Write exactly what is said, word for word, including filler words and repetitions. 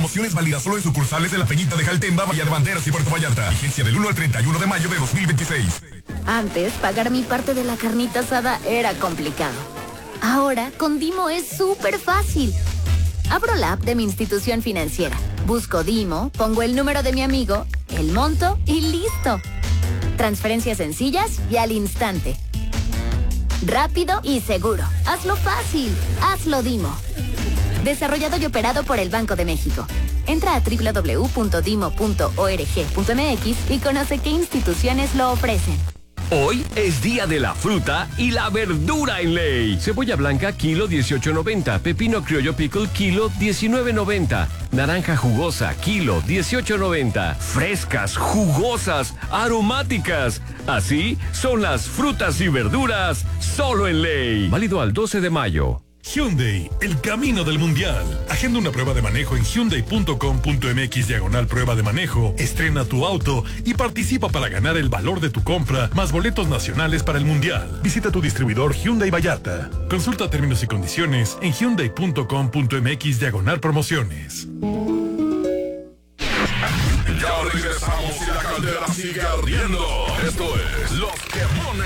Promociones válidas solo en sucursales de La Peñita de Jaltemba, Bahía de Banderas y Puerto Vallarta. Vigencia del uno al treinta y uno de mayo de dos mil veintiséis. Antes, pagar mi parte de la carnita asada era complicado. Ahora, con Dimo es súper fácil. Abro la app de mi institución financiera, busco Dimo, pongo el número de mi amigo, el monto y listo. Transferencias sencillas y al instante. Rápido y seguro. Hazlo fácil. Hazlo Dimo. Desarrollado y operado por el Banco de México. Entra a doble u doble u doble u punto dimo punto org punto m x y conoce qué instituciones lo ofrecen. Hoy es día de la fruta y la verdura en Ley. Cebolla blanca, kilo dieciocho noventa. Pepino criollo pickle, kilo diecinueve noventa. Naranja jugosa, kilo dieciocho noventa. Frescas, jugosas, aromáticas. Así son las frutas y verduras solo en Ley. Válido al doce de mayo. Hyundai, el camino del mundial. Agenda una prueba de manejo en hyundai punto com punto m x diagonal prueba de manejo, estrena tu auto y participa para ganar el valor de tu compra más boletos nacionales para el mundial. Visita tu distribuidor Hyundai Vallarta. Consulta términos y condiciones en hyundai punto com punto m x diagonal promociones. Ya regresamos y la caldera sigue ardiendo. Esto es Los que Ponen